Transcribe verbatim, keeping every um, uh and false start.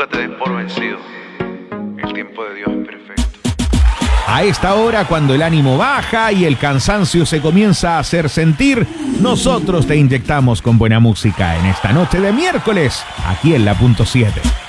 Nunca te des por vencido. El tiempo de Dios es perfecto. A esta hora, cuando el ánimo baja y el cansancio se comienza a hacer sentir, nosotros te inyectamos con buena música en esta noche de miércoles, aquí en La Punto siete.